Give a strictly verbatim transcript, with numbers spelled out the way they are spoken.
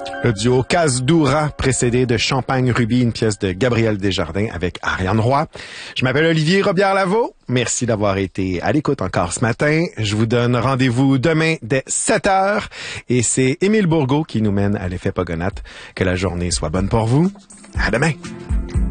Le duo Casse-Doura, précédé de Champagne-Rubis, une pièce de Gabriel Desjardins avec Ariane Roy. Je m'appelle Olivier Robillard-Lavaux. Merci d'avoir été à l'écoute encore ce matin. Je vous donne rendez-vous demain dès sept heures. Et c'est Émile Bourgault qui nous mène à l'effet Pogonatte. Que la journée soit bonne pour vous. À demain.